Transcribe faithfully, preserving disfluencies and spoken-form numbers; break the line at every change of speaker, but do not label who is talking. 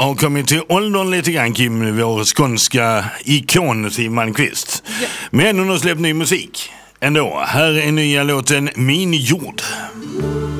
har kommit till åldern lite grann, Kim, vår skånska ikon Siw Malmkvist.
Ja.
Men hon har släppt ny musik ändå. Här är nya låten Min jord.